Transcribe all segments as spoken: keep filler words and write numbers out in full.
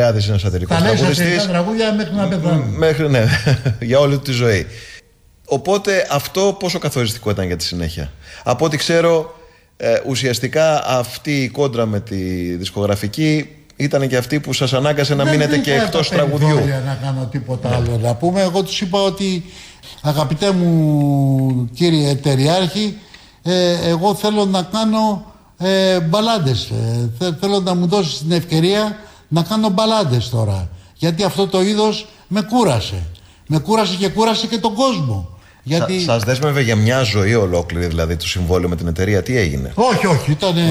χιλιάδες είναι σατυρικός τραγουδιστής. Θα λέει σατυρικά τραγούδια μέχρι να πεθάνει. Μέχρι, ναι, για όλη τη ζωή. Οπότε αυτό πόσο καθοριστικό ήταν για τη συνέχεια? Από ό,τι ξέρω, ε, ουσιαστικά αυτή η κόντρα με τη δισκογραφική ήταν και αυτή που σας ανάγκασε να δεν μείνετε και εκτός τραγουδιού. Δεν είχα να κάνω τίποτα άλλο να πούμε. Εγώ τους είπα ότι αγαπητέ μου κύριε εταιριάρχη, ε, εγώ θέλω να κάνω ε, μπαλάντες. Ε, θέλω να μου δώσεις την ευκαιρία να κάνω μπαλάντες τώρα. Γιατί αυτό το είδος με κούρασε. Με κούρασε και κούρασε και τον κόσμο. Γιατί... Σα, σας δέσμευε για μια ζωή ολόκληρη, δηλαδή, το συμβόλαιο με την εταιρεία? Τι έγινε? Όχι, όχι. Ήταν ε,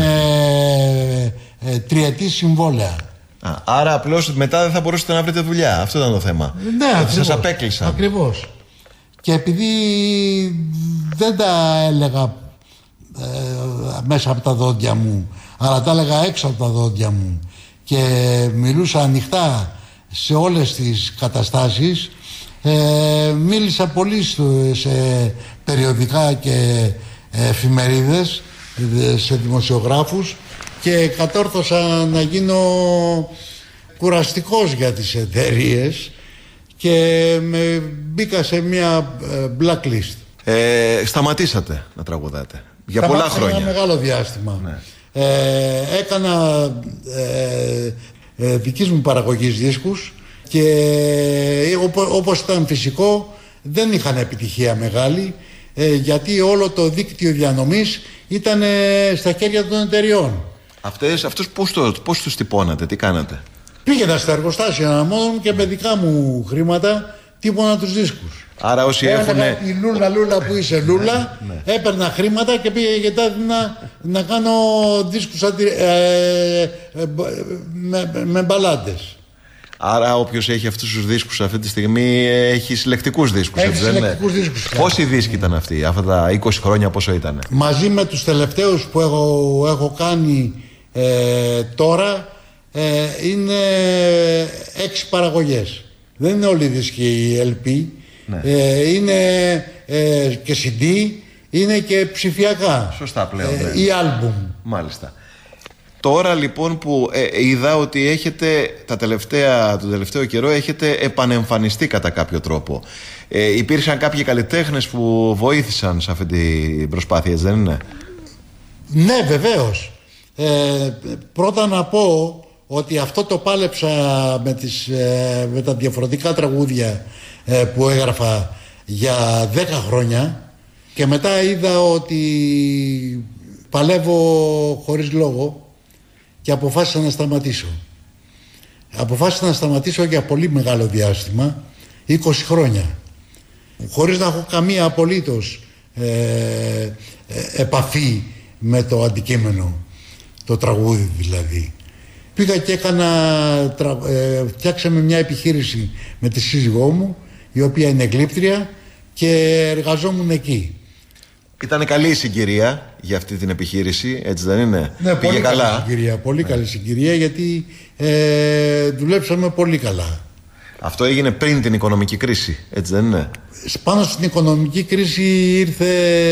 ε, τριετή συμβόλαια. Α, άρα απλώς μετά δεν θα μπορούσατε να βρείτε δουλειά. Αυτό ήταν το θέμα. Ναι, ακριβώς. Σας απέκλεισαν. Ακριβώς. Και επειδή δεν τα έλεγα ε, μέσα από τα δόντια μου, αλλά τα έλεγα έξω από τα δόντια μου και μιλούσα ανοιχτά σε όλες τις καταστάσεις, ε, μίλησα πολύ σε περιοδικά και εφημερίδες, σε δημοσιογράφους, και κατόρθωσα να γίνω κουραστικός για τις εταιρείες και με μπήκα σε μια blacklist. Ε, σταματήσατε να τραγουδάτε για πολλά χρόνια. Ένα μεγάλο διάστημα. Ναι. Ε, έκανα ε, ε, δικής μου παραγωγής δίσκους και όπως ήταν φυσικό δεν είχαν επιτυχία μεγάλη, ε, γιατί όλο το δίκτυο διανομής ήταν ε, στα χέρια των εταιριών. Αυτές, αυτούς πώς, το, πώς τους τυπώνατε, τι κάνατε? Πήγαινα στα εργοστάσια μόνο μου και με δικά μου χρήματα τύπωνα τους δίσκους. Άρα όσοι έχουν... Η Λούλα Λούλα που είσαι Λούλα, ναι. Έπαιρνα χρήματα και πήγα για τα να, να κάνω δίσκους αντι, ε, ε, με, με μπαλάντες. Άρα όποιος έχει αυτούς τους δίσκους αυτή τη στιγμή έχει συλλεκτικούς δίσκους. Έχει συλλεκτικούς δίσκους. Πόσοι δίσκοι ήταν αυτοί, αυτά τα είκοσι χρόνια πόσο ήταν? Μαζί με τους τελευταίους που έχω, έχω κάνει ε, τώρα ε, είναι έξι παραγωγές. Δεν είναι όλοι οι δίσκοι ελ πι, ναι. ε, είναι ε, και σι ντι, είναι και ψηφιακά. Σωστά πλέον, ε, ναι. Ή άλμπουμ. Μάλιστα. Τώρα λοιπόν που ε, είδα ότι έχετε τα τελευταία, τον τελευταίο καιρό έχετε επανεμφανιστεί κατά κάποιο τρόπο. Ε, υπήρξαν κάποιοι καλλιτέχνες που βοήθησαν σε αυτή την προσπάθεια, έτσι δεν είναι? Ναι, βεβαίως. Ε, πρώτα να πω ότι αυτό το πάλεψα με, τις, ε, με τα διαφορετικά τραγούδια ε, που έγραφα για δέκα χρόνια και μετά είδα ότι παλεύω χωρίς λόγο και αποφάσισα να σταματήσω. Αποφάσισα να σταματήσω για πολύ μεγάλο διάστημα, είκοσι χρόνια, χωρίς να έχω καμία απολύτως ε, ε, επαφή με το αντικείμενο, το τραγούδι δηλαδή. Πήγα και έκανα, τρα, ε, φτιάξαμε μια επιχείρηση με τη σύζυγό μου, η οποία είναι γλύπτρια, και εργαζόμουν εκεί. Ήταν καλή η συγκυρία για αυτή την επιχείρηση, έτσι δεν είναι? Ναι, πήγε πολύ καλά. Καλή συγκυρία, πολύ ναι. καλή συγκυρία, γιατί ε, δουλέψαμε πολύ καλά. Αυτό έγινε πριν την οικονομική κρίση, έτσι δεν είναι? Πάνω στην οικονομική κρίση ήρθε,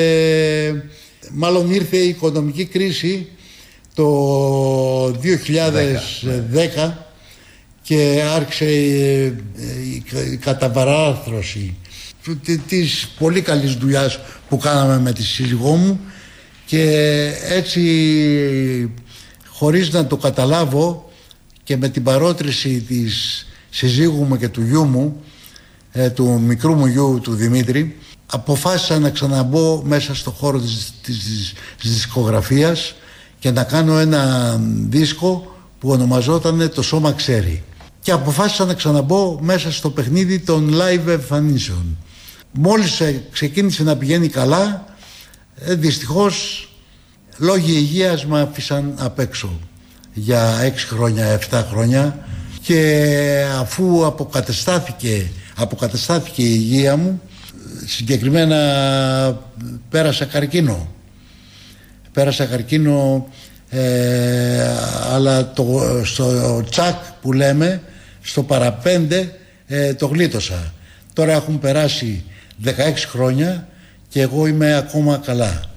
μάλλον ήρθε η οικονομική κρίση το δύο χιλιάδες δέκα, ναι. Και άρχισε η, η καταβαράρθρωση της πολύ καλής δουλειάς που κάναμε με τη σύζυγό μου, και έτσι, χωρίς να το καταλάβω και με την παρότριση της συζύγου μου και του γιού μου, ε, του μικρού μου γιου, του Δημήτρη, αποφάσισα να ξαναμπω μέσα στο χώρο της, της, της, της δισκογραφίας και να κάνω ένα δίσκο που ονομαζόταν «Το Σώμα Ξέρει». Και αποφάσισα να ξαναμπω μέσα στο παιχνίδι των live εμφανίσεων. Μόλις ξεκίνησε να πηγαίνει καλά, δυστυχώς λόγοι υγείας με άφησαν απ' έξω για έξι χρόνια, επτά χρόνια, και αφού αποκαταστάθηκε, αποκαταστάθηκε η υγεία μου, συγκεκριμένα πέρασα καρκίνο. Πέρασα καρκίνο, ε, αλλά το, στο τσακ που λέμε, στο παραπέντε, ε, το γλίτωσα. Τώρα έχουν περάσει δεκαέξι χρόνια και εγώ είμαι ακόμα καλά.